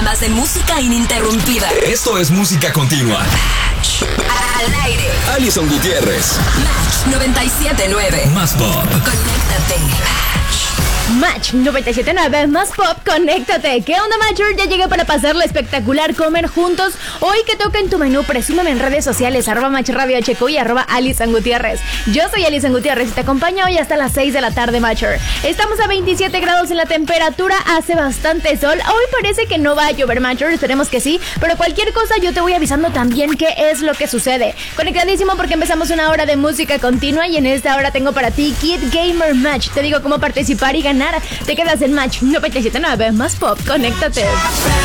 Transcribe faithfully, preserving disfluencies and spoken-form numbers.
más de música ininterrumpida. Esto es música continua. Al aire. Alison Gutiérrez. Match noventa y siete punto nueve. Más pop. Conéctate. Match noventa y siete punto nueve, más pop, conéctate. ¿Qué onda, Matcher? Ya llegué para pasarla espectacular, comer juntos. Hoy que toca en tu menú, presúmeme en redes sociales, arroba Match Radio H Q y arroba Alison Gutiérrez. Yo soy Alison Gutiérrez y te acompaño hoy hasta las seis de la tarde, Matcher. Estamos a veintisiete grados en la temperatura, hace bastante sol. Hoy parece que no va a llover, Matcher, esperemos que sí. Pero cualquier cosa yo te voy avisando también qué es lo que sucede. Conectadísimo porque empezamos una hora de música continua y en esta hora tengo para ti Kid Gamer Match. Te digo cómo participar y ganar. Te quedas en Match noventa y siete punto nueve, más pop, conéctate.